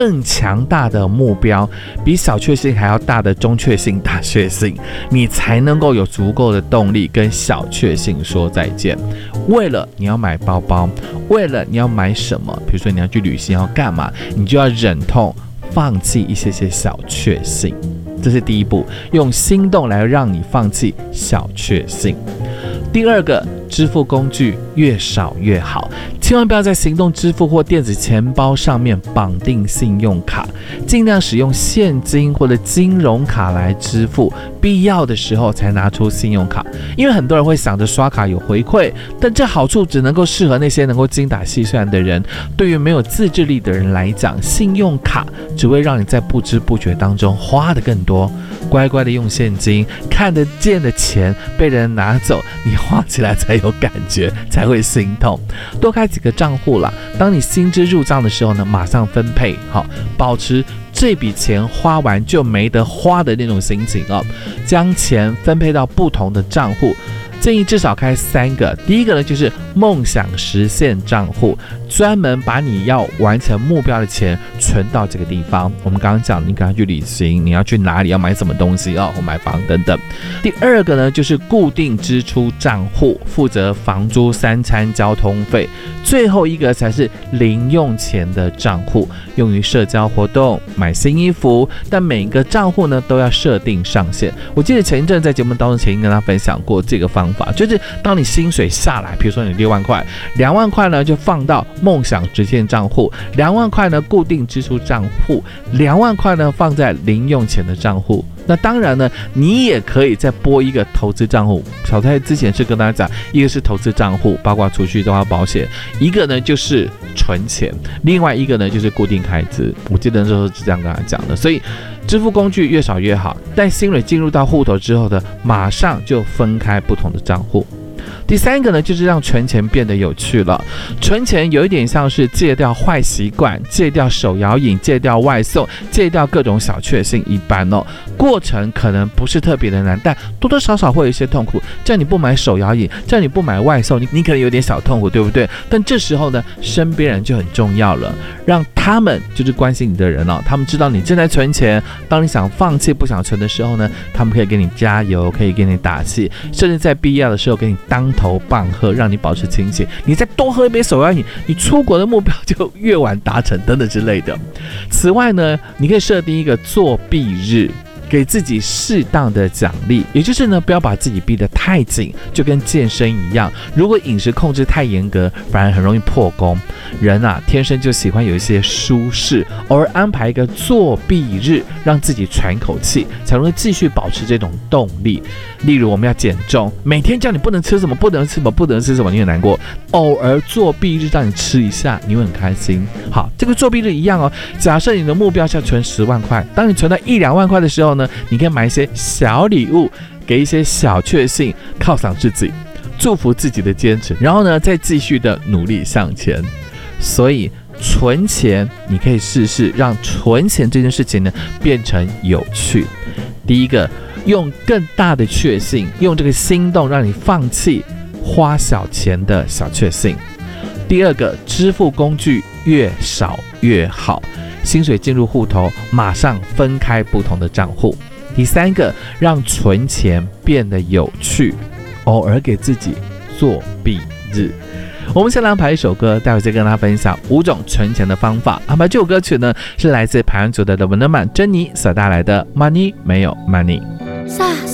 更强大的目标，比小确幸还要大的中确幸、大确幸，你才能够有足够的动力跟小确幸说再见。为了你要买包包，为了你要买什么，比如说你要去旅行要干嘛，你就要忍痛放弃一些小确幸，这是第一步，用行动来让你放弃小确幸。第二个，支付工具越少越好，千万不要在行动支付或电子钱包上面绑定信用卡，尽量使用现金或者金融卡来支付，必要的时候才拿出信用卡。因为很多人会想着刷卡有回馈，但这好处只能够适合那些能够精打细算的人，对于没有自制力的人来讲，信用卡只会让你在不知不觉当中花的更多。乖乖的用现金，看得见的钱被人拿走，你花起来才有感觉，才会心痛。多开几个账户啦，当你新知入账的时候呢，马上分配好，保持这笔钱花完就没得花的那种心情哦，将钱分配到不同的账户。建议至少开3个，第一个呢就是梦想实现账户，专门把你要完成目标的钱存到这个地方。我们刚刚讲，你可能要去旅行，你要去哪里，要买什么东西或买房等等。第二个呢就是固定支出账户，负责房租、3餐、交通费。最后一个才是零用钱的账户，用于社交活动、买新衣服，但每个账户呢都要设定上限。我记得前一阵在节目当中曾经跟大家分享过这个方法，就是当你薪水下来，比如说你6万块，2万块呢就放到梦想实现账户，2万块呢固定支出账户，2万块呢放在零用钱的账户。那当然呢，你也可以再拨一个投资账户。小蔡之前是跟大家讲，一个是投资账户，包括储蓄、包括保险；一个呢就是存钱，另外一个呢就是固定开支。我记得那时候是这样跟他讲的。所以支付工具越少越好，但薪水进入到户头之后呢，马上就分开不同的账户。第3个呢，就是让存钱变得有趣了。存钱有一点像是戒掉坏习惯，戒掉手摇饮，戒掉外送，戒掉各种小确幸一般哦。过程可能不是特别的难，但多多少少会有一些痛苦。叫你不买手摇饮，叫你不买外送，你可能有点小痛苦，对不对？但这时候呢，身边人就很重要了，让他们就是关心你的人他们知道你正在存钱。当你想放弃不想存的时候呢，他们可以给你加油，可以给你打气，甚至在必要的时候给你当头棒喝，让你保持清醒。你再多喝一杯手摇饮，你出国的目标就越晚达成等等之类的。此外呢，你可以设定一个作弊日，给自己适当的奖励，也就是呢，不要把自己逼得太紧，就跟健身一样。如果饮食控制太严格，反而很容易破功。人天生就喜欢有一些舒适，偶尔安排一个作弊日，让自己喘口气，才能够继续保持这种动力。例如我们要减重，每天叫你不能吃什么，不能吃什么，不能吃什么，你很难过。偶尔作弊日让你吃一下，你会很开心。好，这个作弊日一样假设你的目标是要存10万块，当你存到1-2万块的时候呢，你可以买一些小礼物，给一些小确幸，犒赏自己，祝福自己的坚持，然后呢，再继续的努力向前。所以存钱，你可以试试让存钱这件事情呢变成有趣。第一个，用更大的确幸，用这个心动让你放弃花小钱的小确幸。第二个，支付工具越少越好，薪水进入户头，马上分开不同的账户。第3个，让存钱变得有趣，偶尔给自己作弊日。我们先来安排一首歌，待会再跟大家分享5种存钱的方法。安排这首歌曲呢，是来自排湾族的 The Wonderman 珍妮所带来的 Money 没有 Money。